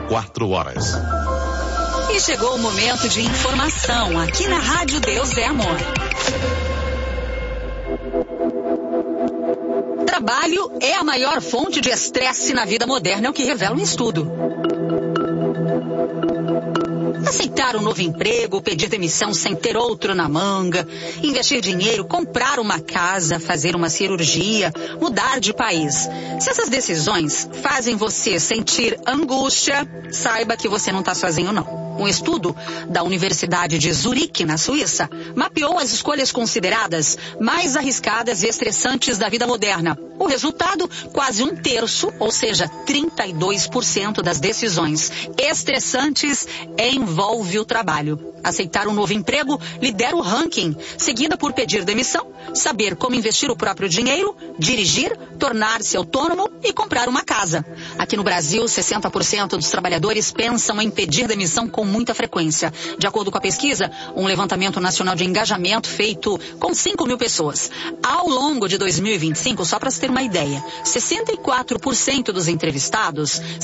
24 horas. E chegou o momento de informação aqui na Rádio Deus é Amor. Trabalho é a maior fonte de estresse na vida moderna, é o que revela um estudo. Aceitar um novo emprego, pedir demissão sem ter outro na manga, investir dinheiro, comprar uma casa, fazer uma cirurgia, mudar de país. Se essas decisões fazem você sentir angústia, saiba que você não está sozinho não. Um estudo da Universidade de Zurique, na Suíça, mapeou as escolhas consideradas mais arriscadas e estressantes da vida moderna. O resultado, quase 1/3, ou seja, 32% das decisões estressantes envolve o trabalho. Aceitar um novo emprego lidera o ranking, seguida por pedir demissão, saber como investir o próprio dinheiro, dirigir, tornar-se autônomo e comprar uma casa. Aqui no Brasil, 60% dos trabalhadores pensam em pedir demissão com muita frequência. De acordo com a pesquisa, um levantamento nacional de engajamento feito com 5.000 pessoas. Ao longo de 2025, só para você ter uma ideia, 64% dos entrevistados